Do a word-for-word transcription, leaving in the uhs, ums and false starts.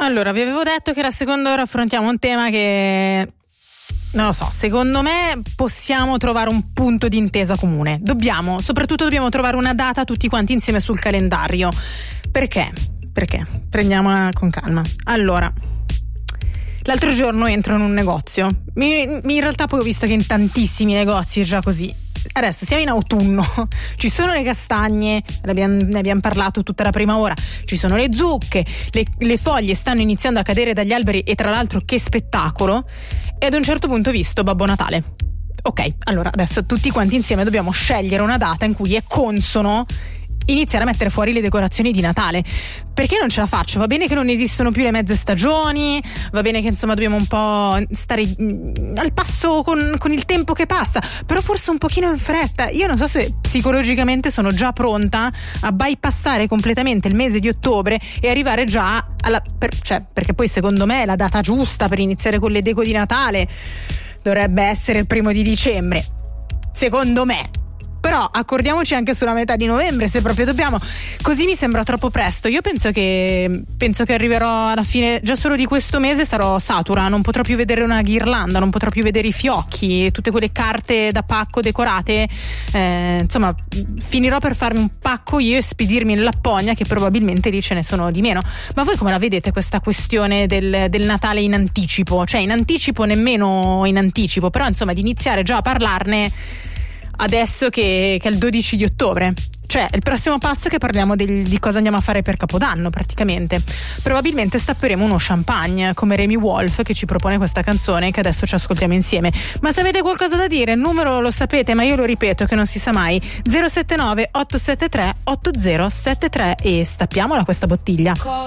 Allora, vi avevo detto che la seconda ora affrontiamo un tema che, non lo so, secondo me possiamo trovare un punto di intesa comune. Dobbiamo, soprattutto dobbiamo trovare una data tutti quanti insieme sul calendario. Perché? Perché? Prendiamola con calma. Allora, l'altro giorno entro in un negozio. Mi, in realtà poi ho visto che in tantissimi negozi è già così. Adesso siamo in autunno, ci sono le castagne, ne abbiamo, ne abbiamo parlato tutta la prima ora, ci sono le zucche, le, le foglie stanno iniziando a cadere dagli alberi e tra l'altro che spettacolo. E ad un certo punto ho visto Babbo Natale. Ok, allora adesso tutti quanti insieme dobbiamo scegliere una data in cui è consono iniziare a mettere fuori le decorazioni di Natale, perché non ce la faccio. Va bene che non esistono più le mezze stagioni, va bene che insomma dobbiamo un po' stare al passo con, con il tempo che passa, però forse un pochino in fretta. Io non so se psicologicamente sono già pronta a bypassare completamente il mese di ottobre e arrivare già alla per, cioè perché poi secondo me la data giusta per iniziare con le deco di Natale dovrebbe essere il primo di dicembre, secondo me. Però accordiamoci anche sulla metà di novembre se proprio dobbiamo. Così mi sembra troppo presto. Io penso che penso che arriverò alla fine, già solo di questo mese sarò satura, non potrò più vedere una ghirlanda, non potrò più vedere i fiocchi, tutte quelle carte da pacco decorate. Eh, insomma, finirò per farmi un pacco io e spedirmi in Lapponia, che probabilmente lì ce ne sono di meno. Ma voi come la vedete questa questione del, del Natale in anticipo? Cioè in anticipo, nemmeno in anticipo, però insomma di iniziare già a parlarne adesso che, che è il dodici di ottobre. Cioè il prossimo passo è che parliamo del, di cosa andiamo a fare per Capodanno praticamente. Probabilmente stapperemo uno champagne come Remy Wolf, che ci propone questa canzone che adesso ci ascoltiamo insieme. Ma se avete qualcosa da dire, il numero lo sapete, ma io lo ripeto che non si sa mai: zero sette nove otto sette tre otto zero sette tre, e stappiamola questa bottiglia.